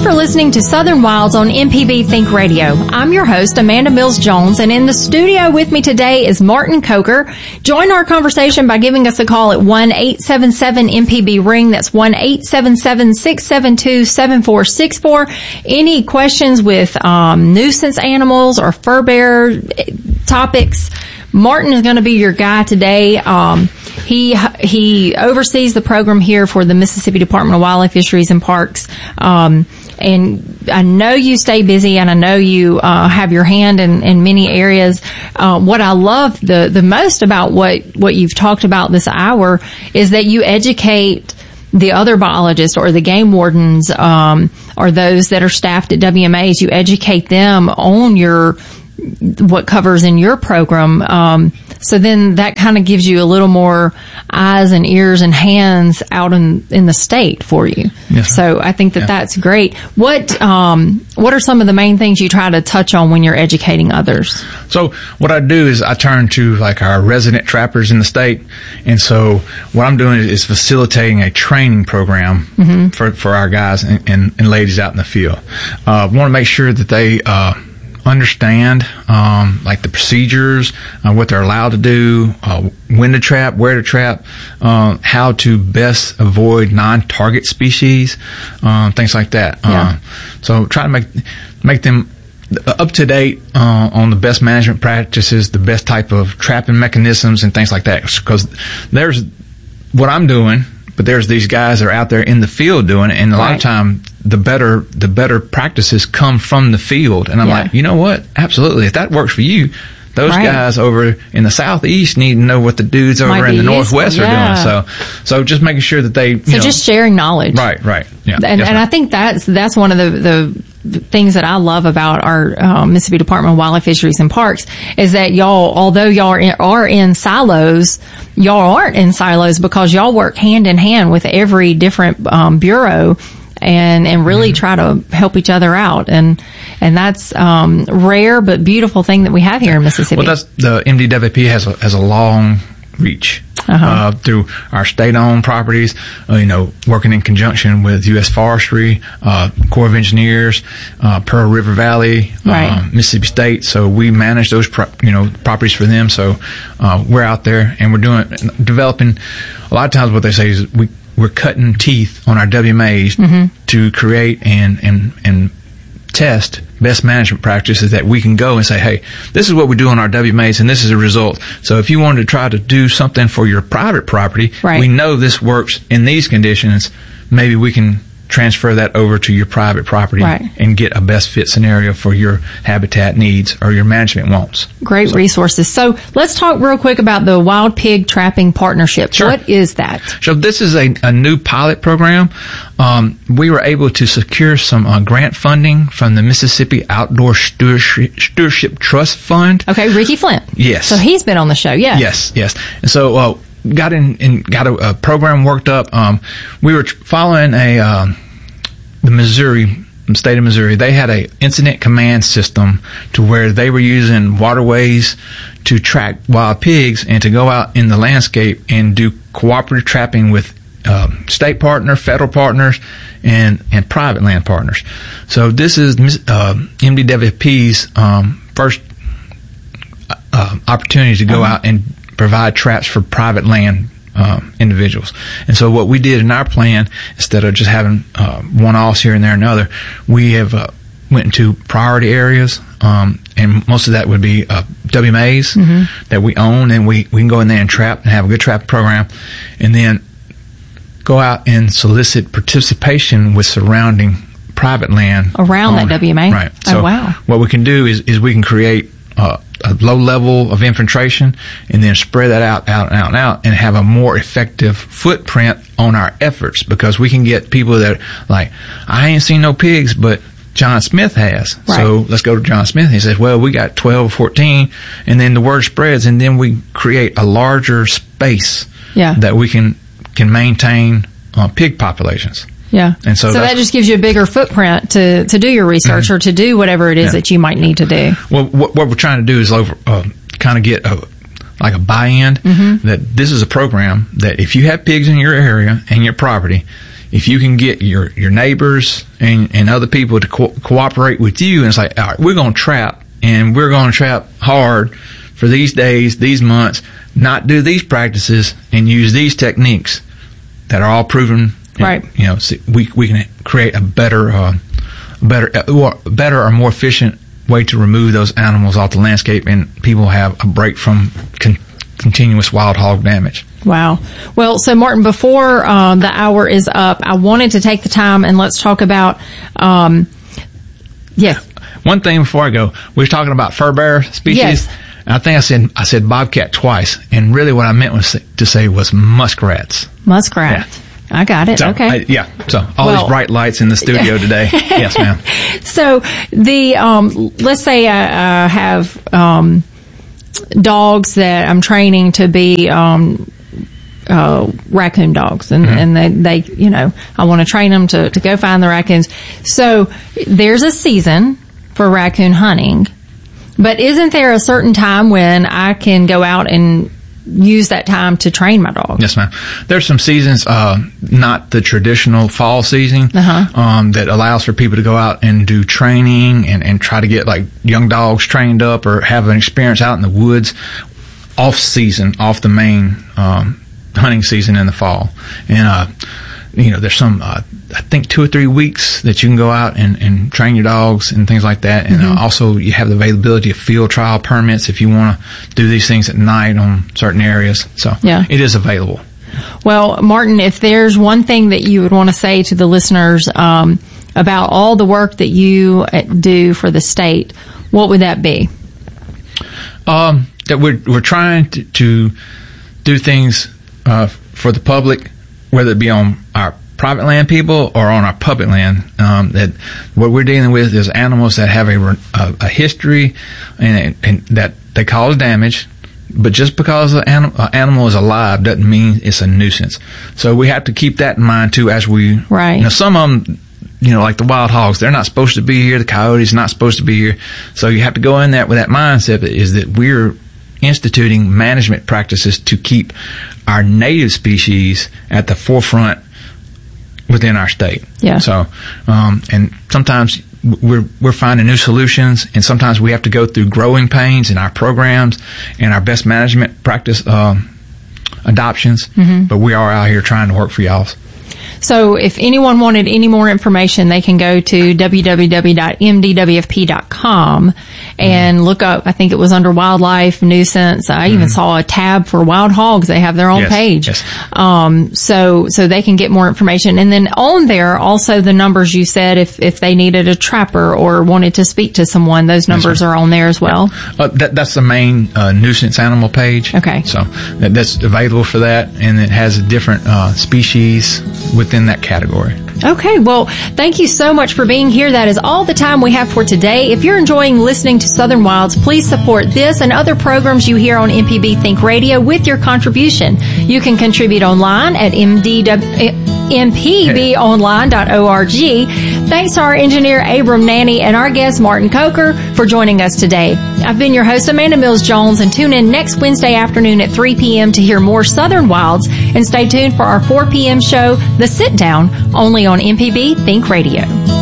for listening to Southern Wilds on MPB Think Radio. I'm your host, Amanda Mills-Jones, and in the studio with me today is Martin Coker. Join our conversation by giving us a call at 1-877-MPB-RING. That's 1-877-672-7464. Any questions with nuisance animals or fur bear topics, Martin is going to be your guy today. He oversees the program here for the Mississippi Department of Wildlife, Fisheries, and Parks. And I know you stay busy, and I know you have your hand in many areas. What I love the most about what you've talked about this hour is that you educate the other biologists or the game wardens or those that are staffed at WMAs. You educate them on what covers in your program. So then that kind of gives you a little more eyes and ears and hands out in the state for you. Yes, so I think that's great. What are some of the main things you try to touch on when you're educating others? So what I do is I turn to like our resident trappers in the state. And so what I'm doing is facilitating a training program for our guys and ladies out in the field. I want to make sure that they understand like the procedures, what they're allowed to do, when to trap, where to trap, how to best avoid non-target species, things like that. So try to make them up to date on the best management practices, the best type of trapping mechanisms and things like that. Because there's what I'm doing, but there's these guys that are out there in the field doing it, and a lot of time the better practices come from the field. And I'm like, you know what? Absolutely. If that works for you, those guys over in the southeast need to know what the dudes over in the northwest are doing. So just making sure that they just sharing knowledge. Right. Yeah. And I think that's one of the things that I love about our Mississippi Department of Wildlife, Fisheries, and Parks is that although y'all are in silos, y'all aren't in silos because y'all work hand in hand with every different bureau and really try to help each other out. And that's rare but beautiful thing that we have here in Mississippi. Well, the MDWP has a long reach through our state-owned properties, working in conjunction with U.S. Forestry, Corps of Engineers, Pearl River Valley, Mississippi State. So we manage those properties for them. So we're out there and we're developing. A lot of times what they say is we're cutting teeth on our WMAs to create and test best management practices that we can go and say, hey, this is what we do on our WMAs and this is the result. So if you wanted to try to do something for your private property, we know this works in these conditions, maybe we can transfer that over to your private property and get a best fit scenario for your habitat needs or your management wants. Great resources. So let's talk real quick about the Wild Pig Trapping Partnership. Sure. What is that? So this is a new pilot program. We were able to secure some grant funding from the Mississippi Outdoor Stewardship Trust Fund. Okay, Ricky Flint. Yes. So he's been on the show, yes. Yes. And so got a program worked up. We were following the state of Missouri. They had a incident command system to where they were using waterways to track wild pigs and to go out in the landscape and do cooperative trapping with state partners, federal partners, and private land partners. So this is MDWP's first opportunity to go out and provide traps for private land individuals. And so what we did in our plan, instead of just having one-offs here and there and other, we have went into priority areas, and most of that would be WMAs that we own, and we can go in there and trap and have a good trap program, and then go out and solicit participation with surrounding private land around that WMA. Right. So what we can do is we can create a low level of infiltration and then spread that out and have a more effective footprint on our efforts, because we can get people that like, I ain't seen no pigs, but John Smith has. Right. So let's go to John Smith. He says, well, we got 12 or 14, and then the word spreads, and then we create a larger space that we can maintain pig populations. Yeah. And so that just gives you a bigger footprint to do your research or to do whatever it is that you might need to do. Well, what we're trying to do is kind of get a buy-in that this is a program that if you have pigs in your area and your property, if you can get your neighbors and other people to cooperate with you, and it's like, all right, we're going to trap, and we're going to trap hard for these days, these months, not do these practices and use these techniques that are all proven. Right. You know, we can create a better or more efficient way to remove those animals off the landscape, and people have a break from continuous wild hog damage. Wow. Well, so Martin, before the hour is up, I wanted to take the time and let's talk about, One thing before I go, we were talking about fur bear species. Yes. And I think I said bobcat twice, and really what I meant was to say was muskrats. Muskrat. Yeah. I got it. So, okay. So these bright lights in the studio today. Yes, ma'am. So let's say I have dogs that I'm training to be raccoon dogs, and they I want to train them to go find the raccoons. So there's a season for raccoon hunting, but isn't there a certain time when I can go out and use that time to train my dog? Yes, ma'am. There's some seasons, not the traditional fall season, that allows for people to go out and do training and try to get like young dogs trained up or have an experience out in the woods off the main hunting season in the fall. And there's some I think 2 or 3 weeks that you can go out and train your dogs and things like that. And also you have the availability of field trial permits if you want to do these things at night on certain areas. So it is available. Well, Martin, if there's one thing that you would want to say to the listeners about all the work that you do for the state, what would that be? That we're trying to do things for the public, whether it be on our private land people or on our public land. That what we're dealing with is animals that have a history and that they cause damage. But just because an animal is alive doesn't mean it's a nuisance. So we have to keep that in mind too as we. Right. Some of them, like the wild hogs, they're not supposed to be here. The coyotes not supposed to be here. So you have to go in there with that mindset is that we're instituting management practices to keep our native species at the forefront within our state. Yeah. So, and sometimes we're finding new solutions, and sometimes we have to go through growing pains in our programs and our best management practice adoptions. But we are out here trying to work for y'all. So if anyone wanted any more information, they can go to www.mdwfp.com and look up, I think it was under wildlife nuisance. I even saw a tab for wild hogs. They have their own page. Yes. So they can get more information. And then on there, also the numbers you said, if they needed a trapper or wanted to speak to someone, those numbers are on there as well. That's the main nuisance animal page. Okay. So that's available for that, and it has a different species within that category. Okay, well, thank you so much for being here. That is all the time we have for today. If you're enjoying listening to Southern Wilds, please support this and other programs you hear on MPB Think Radio with your contribution. You can contribute online at mpbonline.org. Thanks to our engineer, Abram Nanny, and our guest, Martin Coker, for joining us today. I've been your host, Amanda Mills-Jones, and tune in next Wednesday afternoon at 3 p.m. to hear more Southern Wilds, and stay tuned for our 4 p.m. show, The Sit Down, only on MPB Think Radio.